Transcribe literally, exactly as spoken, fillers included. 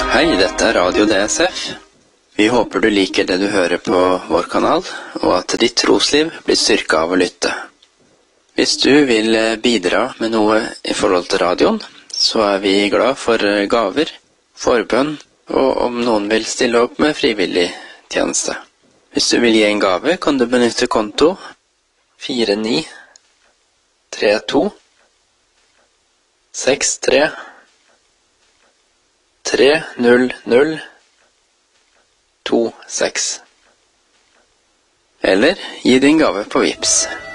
Hei, dette er Radio D S F. Vi håper du liker det du hører på vår kanal, og at ditt trosliv blir styrket av å lytte. Hvis du vil bidra med noe i forhold til radioen, så er vi glad for gaver, forbønn, og om noen vil stille opp med frivillig tjeneste. Hvis du vil gi en gave, kan du benytte konto fire ni tre to seks tre tre null null to seks. Eller gi din gave på Vipps.